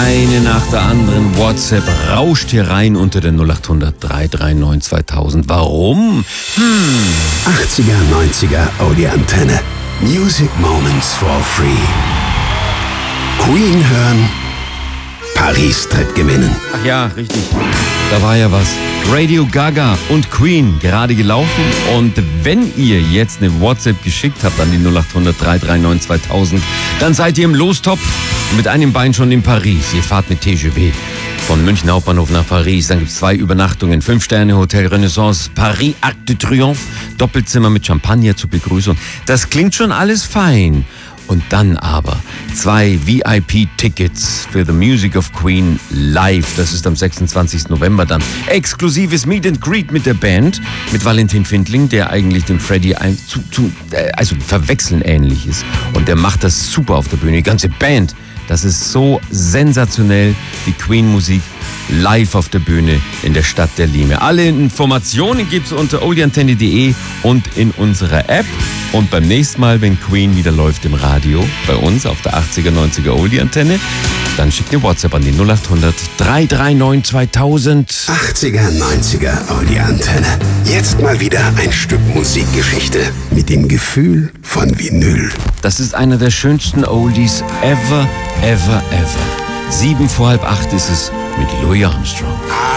Eine nach der anderen WhatsApp rauscht hier rein unter der 0800 339 2000. Warum? 80er, 90er, Audi-Antenne. Music Moments for free. Queen hören, Paris-Trip gewinnen. Ach ja, richtig. Da war ja was. Radio Gaga und Queen gerade gelaufen. Und wenn ihr jetzt eine WhatsApp geschickt habt an die 0800 339 2000, dann seid ihr im Lostopf mit einem Bein schon in Paris. Ihr fahrt mit TGV von München Hauptbahnhof nach Paris. Dann gibt es 2 Übernachtungen. 5-Sterne-Hotel Renaissance, Paris Arc de Triomphe, Doppelzimmer mit Champagner zur Begrüßung. Das klingt schon alles fein. Und dann aber 2 VIP-Tickets für The Music of Queen live. Das ist am 26. November dann. Exklusives Meet and Greet mit der Band, mit Valentin Findling, der eigentlich dem Freddie also verwechseln ähnlich ist. Und der macht das super auf der Bühne. Die ganze Band, das ist so sensationell, die Queen-Musik live auf der Bühne in der Stadt der Liebe. Alle Informationen gibt's unter audioantenne.de und in unserer App. Und beim nächsten Mal, wenn Queen wieder läuft im Radio, bei uns auf der 80er, 90er Audi-Antenne, dann schickt eine WhatsApp an die 0800 339 2000. 80er, 90er, Audi-Antenne. Jetzt mal wieder ein Stück Musikgeschichte mit dem Gefühl von Vinyl. Das ist einer der schönsten Oldies ever, ever, ever. 7 vor halb 8 ist es mit Louis Armstrong.